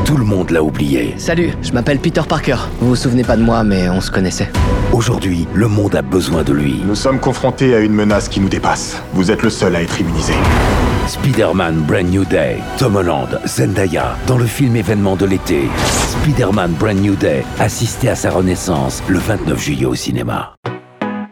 Tout le monde l'a oublié. Salut, je m'appelle Peter Parker. Vous vous souvenez pas de moi, mais on se connaissait. Aujourd'hui, le monde a besoin de lui. Nous sommes confrontés à une menace qui nous dépasse. Vous êtes le seul à être immunisé. Spider-Man Brand New Day. Tom Holland, Zendaya, dans le film événement de l'été. Spider-Man Brand New Day. Assistez à sa renaissance le 29 juillet au cinéma.